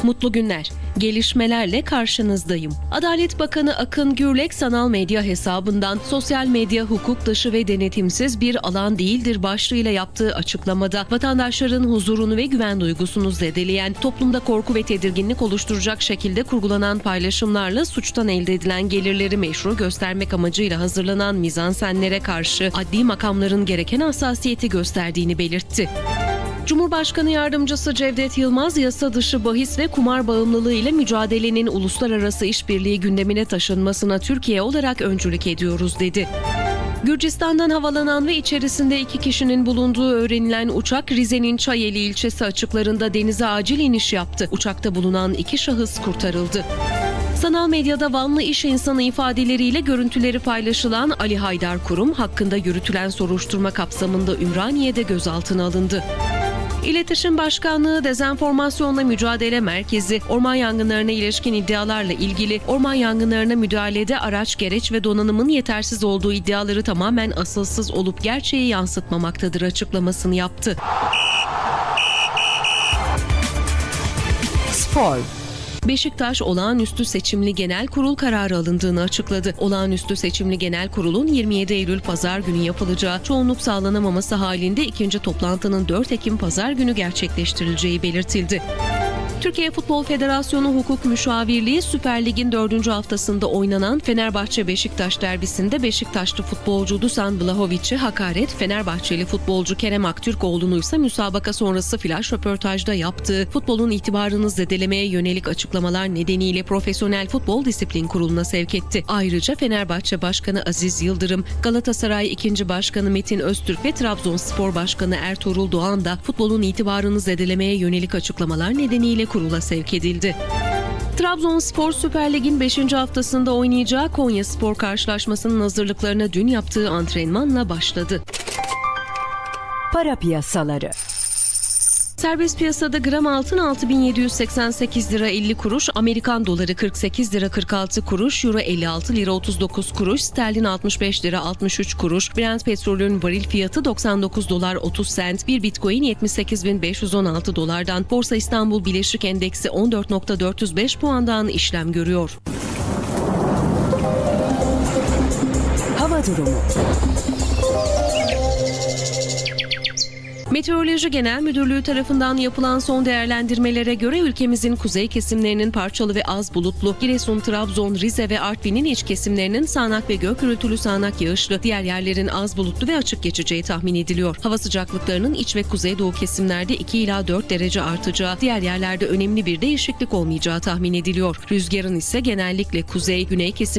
Mutlu günler. Gelişmelerle karşınızdayım. Adalet Bakanı Akın Gürlek sanal medya hesabından sosyal medya hukuk dışı ve denetimsiz bir alan değildir başlığıyla yaptığı açıklamada vatandaşların huzurunu ve güven duygusunu zedeleyen, toplumda korku ve tedirginlik oluşturacak şekilde kurgulanan paylaşımlarla suçtan elde edilen gelirleri meşru göstermek amacıyla hazırlanan mizansenlere karşı adli makamların gereken hassasiyeti gösterdiğini belirtti. Cumhurbaşkanı Yardımcısı Cevdet Yılmaz, yasa dışı bahis ve kumar bağımlılığı ile mücadelenin uluslararası işbirliği gündemine taşınmasına Türkiye olarak öncülük ediyoruz dedi. Gürcistan'dan havalanan ve içerisinde 2 kişinin bulunduğu öğrenilen uçak Rize'nin Çayeli ilçesi açıklarında denize acil iniş yaptı. Uçakta bulunan 2 şahıs kurtarıldı. Sanal medyada Vanlı iş insanı ifadeleriyle görüntüleri paylaşılan Ali Haydar Kurum hakkında yürütülen soruşturma kapsamında Ümraniye'de gözaltına alındı. İletişim Başkanlığı Dezenformasyonla Mücadele Merkezi, orman yangınlarına ilişkin iddialarla ilgili orman yangınlarına müdahalede araç, gereç ve donanımın yetersiz olduğu iddiaları tamamen asılsız olup gerçeği yansıtmamaktadır açıklamasını yaptı. Spor. Beşiktaş olağanüstü seçimli genel kurul kararı alındığını açıkladı. Olağanüstü seçimli genel kurulun 27 Eylül Pazar günü yapılacağı, çoğunluk sağlanamaması halinde ikinci toplantının 4 Ekim Pazar günü gerçekleştirileceği belirtildi. Türkiye Futbol Federasyonu Hukuk Müşavirliği Süper Lig'in 4. haftasında oynanan Fenerbahçe-Beşiktaş derbisinde Beşiktaşlı futbolcu Dusan Vlahovic'e hakaret, Fenerbahçeli futbolcu Kerem Aktürkoğlu'nu ise müsabaka sonrası flaş röportajda yaptığı futbolun itibarını zedelemeye yönelik açıklamalar nedeniyle Profesyonel Futbol Disiplin Kurulu'na sevk etti. Ayrıca Fenerbahçe Başkanı Aziz Yıldırım, Galatasaray 2. Başkanı Metin Öztürk ve Trabzonspor Başkanı Ertuğrul Doğan da futbolun itibarını zedelemeye yönelik açıklamalar nedeniyle kurula sevk edildi. Trabzonspor Süper Lig'in 5. haftasında oynayacağı Konyaspor karşılaşmasının hazırlıklarına dün yaptığı antrenmanla başladı. Para piyasaları. Serbest piyasada gram altın 6.788 lira 50 kuruş, Amerikan doları 48 lira 46 kuruş, euro 56 lira 39 kuruş, sterlin 65 lira 63 kuruş, Brent petrolün varil fiyatı 99 dolar 30 sent, bir bitcoin 78.516 dolardan, Borsa İstanbul Bileşik Endeksi 14.405 puandan işlem görüyor. Hava durumu. Meteoroloji Genel Müdürlüğü tarafından yapılan son değerlendirmelere göre ülkemizin kuzey kesimlerinin parçalı ve az bulutlu, Giresun, Trabzon, Rize ve Artvin'in iç kesimlerinin sağanak ve gök gürültülü sağanak yağışlı, diğer yerlerin az bulutlu ve açık geçeceği tahmin ediliyor. Hava sıcaklıklarının iç ve kuzeydoğu kesimlerde 2 ila 4 derece artacağı, diğer yerlerde önemli bir değişiklik olmayacağı tahmin ediliyor. Rüzgarın ise genellikle kuzey, güney kesim